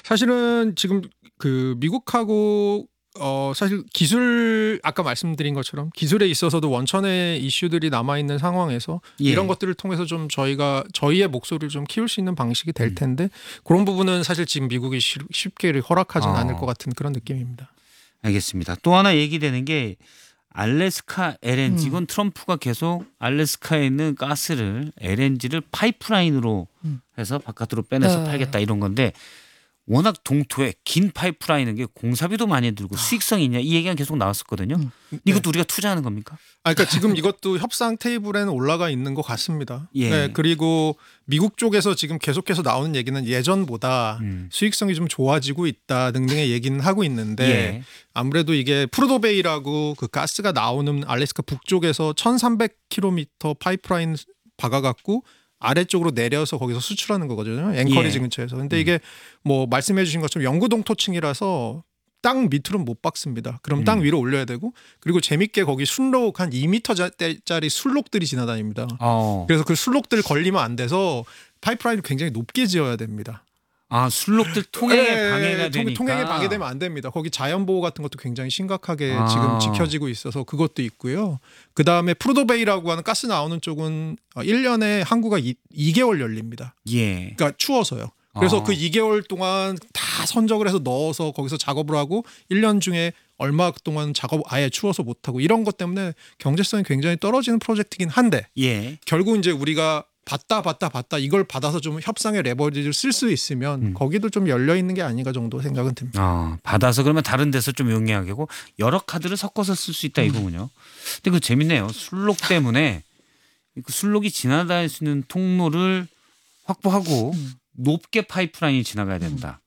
사실은 지금 그 미국하고 사실 기술 아까 말씀드린 것처럼 기술에 있어서도 원천의 이슈들이 남아 있는 상황에서 예. 이런 것들을 통해서 좀 저희의 목소리를 좀 키울 수 있는 방식이 될 텐데 그런 부분은 사실 지금 미국이 쉽게 허락하지는 않을 것 같은 그런 느낌입니다. 알겠습니다. 또 하나 얘기되는 게 알래스카 LNG 이건 트럼프가 계속 알래스카에 있는 가스를 LNG를 파이프라인으로 해서 바깥으로 빼내서 팔겠다 이런 건데 워낙 동토에 긴 파이프라인인 게 공사비도 많이 들고 수익성이 있냐 이 얘기가 계속 나왔었거든요. 이것도 우리가 투자하는 겁니까? 그러니까 지금 이것도 협상 테이블에는 올라가 있는 것 같습니다. 예. 네, 그리고 미국 쪽에서 지금 계속해서 나오는 얘기는 예전보다 수익성이 좀 좋아지고 있다 등등의 얘기는 하고 있는데 예. 아무래도 이게 프루도베이라고 그 가스가 나오는 알래스카 북쪽에서 1,300km 파이프라인 박아갖고 아래쪽으로 내려서 거기서 수출하는 거거든요. 앵커리지 예. 근처에서. 근데 이게 뭐 말씀해 주신 것처럼 영구 동토층이라서 땅 밑으로는 못 박습니다. 그럼 땅 위로 올려야 되고 그리고 재밌게 거기 순록 한 2m짜리 순록들이 지나다닙니다. 그래서 그 순록들 걸리면 안 돼서 파이프라인을 굉장히 높게 지어야 됩니다. 아 순록들 통행에 방해가 되니까. 통행에 방해되면 안 됩니다. 거기 자연보호 같은 것도 굉장히 심각하게 지금 지켜지고 있어서 그것도 있고요. 그다음에 프루도베이라고 하는 가스 나오는 쪽은 1년에 항구가 2개월 열립니다. 예. 그러니까 추워서요. 그래서 그 2개월 동안 다 선적을 해서 넣어서 거기서 작업을 하고 1년 중에 얼마 동안 작업 아예 추워서 못하고 이런 것 때문에 경제성이 굉장히 떨어지는 프로젝트긴 한데 예. 결국 이제 우리가 받다 이걸 받아서 좀 협상의 레버리지를 쓸 수 있으면 거기도 좀 열려 있는 게 아닌가 정도 생각은 듭니다. 받아서 그러면 다른 데서 좀 용이하게 하고 여러 카드를 섞어서 쓸 수 있다 이거군요. 근데 그 재밌네요. 순록 때문에 그 순록이 지나다닐 수 있는 통로를 확보하고 높게 파이프라인이 지나가야 된다.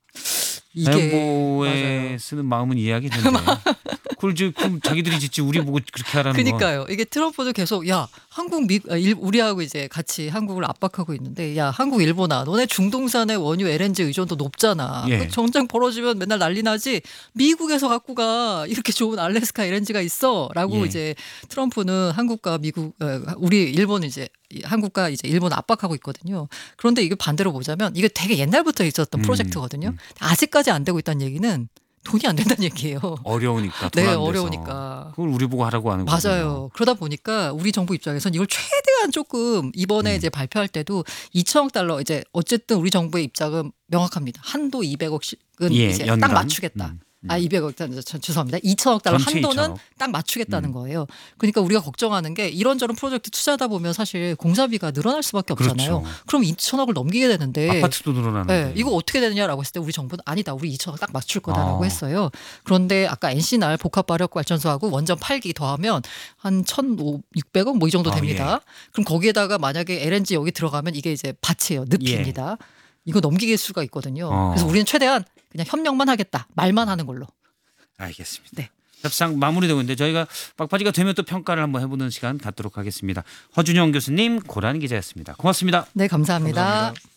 자연보호에 쓰는 마음은 이해하게 되는데 그걸 그럼 자기들이 짓지 우리 보고 그렇게 하라는 거. 그러니까요. 이게 트럼프도 계속 야 한국 우리하고 이제 같이 한국을 압박하고 있는데 야 한국 일본아 너네 중동산의 원유 LNG 의존도 높잖아. 예. 전쟁 벌어지면 맨날 난리 나지. 미국에서 갖고 가 이렇게 좋은 알래스카 LNG가 있어라고 예. 이제 트럼프는 한국과 미국 우리 일본 이제 한국과 이제 일본 압박하고 있거든요. 그런데 이게 반대로 보자면 이게 되게 옛날부터 있었던 프로젝트거든요. 아직까지 안 되고 있다는 얘기는 돈이 안 된다는 얘기예요. 어려우니까. 네, 어려우니까. 그걸 우리 보고 하라고 하는 거죠. 맞아요. 그러다 보니까 우리 정부 입장에서는 이걸 최대한 조금 이번에 이제 발표할 때도 2천억 달러 이제 어쨌든 우리 정부의 입장은 명확합니다. 한도 200억씩은 예, 이제 연간. 딱 맞추겠다. 200억 죄송합니다. 2천억 달러 전체 한도는 2천억. 딱 맞추겠다는 거예요. 그러니까 우리가 걱정하는 게 이런저런 프로젝트 투자하다 보면 사실 공사비가 늘어날 수밖에 없잖아요. 그렇죠. 그럼 2천억을 넘기게 되는데 아파트도 늘어나는데. 네, 이거 어떻게 되느냐라고 했을 때 우리 정부는 아니다. 우리 2천억 딱 맞출 거다라고 했어요. 그런데 아까 NC날 복합발력발전소하고 원전 8기 더하면 한 1,600억 뭐 이 정도 됩니다. 그럼 거기에다가 만약에 LNG 여기 들어가면 이게 이제 밭이에요. 늪입니다. 이거 넘기게 수가 있거든요. 그래서 우리는 최대한 그냥 협력만 하겠다. 말만 하는 걸로. 알겠습니다. 네. 협상 마무리되고 있는데 저희가 막바지가 되면 또 평가를 한번 해보는 시간 갖도록 하겠습니다. 허준영 교수님, 고란 기자였습니다. 고맙습니다. 네, 감사합니다. 감사합니다.